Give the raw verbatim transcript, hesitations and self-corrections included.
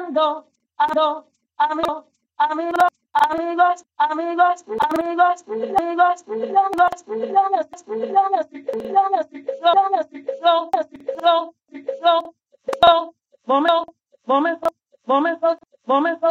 ando, ando, amigo, amigos, amigos, amigos, amigos, amigos, amigos, amigos, momento, momento, momento, momento,